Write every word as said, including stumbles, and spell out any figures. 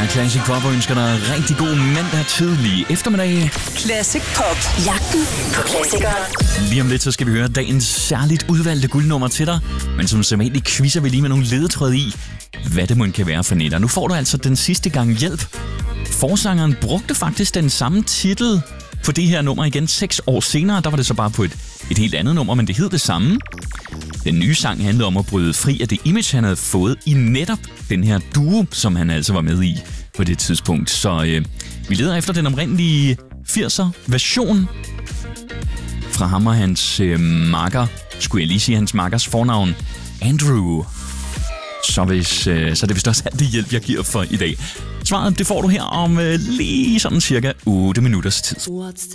er Classic Pop og ønsker dig rigtig god mandag tidlig eftermiddag. Classic Pop. Jagten på klassikere. Lige om lidt, så skal vi høre dagens særligt udvalgte guldnummer til dig. Men som sædvanligt quizzer vi lige med nogle ledetråd i, hvad det må kan være for netter. Nu får du altså den sidste gang hjælp. Forsangeren brugte faktisk den samme titel på det her nummer igen seks år senere. Der var det så bare på et, et helt andet nummer, men det hed det samme. Den nye sang handlede om at bryde fri af det image, han havde fået i netop den her duo, som han altså var med i på det tidspunkt. Så øh, vi leder efter den oprindelige firser version fra ham og hans øh, makker. Skulle jeg lige sige hans makkers fornavn? Andrew. Så, hvis, øh, så er det vist også alt det hjælp, jeg giver for i dag. Svaret, det får du her om øh, lige sådan cirka otte minutters tid. What's